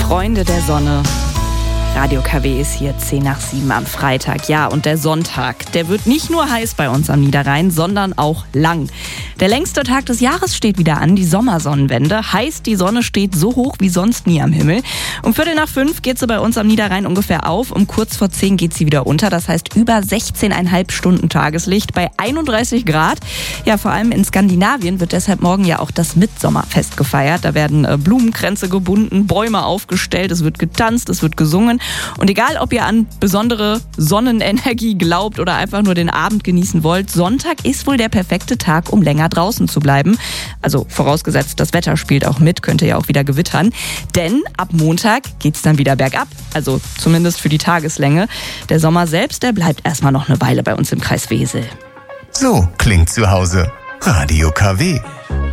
Freunde der Sonne. Radio KW ist hier 6:10 am Freitag. Ja, und der Sonntag, der wird nicht nur heiß bei uns am Niederrhein, sondern auch lang. Der längste Tag des Jahres steht wieder an, die Sommersonnenwende. Heißt, die Sonne steht so hoch wie sonst nie am Himmel. Um 4:45 geht sie bei uns am Niederrhein ungefähr auf. Um kurz vor 10 geht sie wieder unter. Das heißt über 16,5 Stunden Tageslicht bei 31 Grad. Ja, vor allem in Skandinavien wird deshalb morgen ja auch das Mitsommerfest gefeiert. Da werden Blumenkränze gebunden, Bäume aufgestellt, es wird getanzt, es wird gesungen. Und egal, ob ihr an besondere Sonnenenergie glaubt oder einfach nur den Abend genießen wollt, Sonntag ist wohl der perfekte Tag, um länger draußen zu bleiben. Also vorausgesetzt, das Wetter spielt auch mit, könnte ja auch wieder gewittern. Denn ab Montag geht's dann wieder bergab, also zumindest für die Tageslänge. Der Sommer selbst, der bleibt erstmal noch eine Weile bei uns im Kreis Wesel. So klingt zu Hause. Radio KW.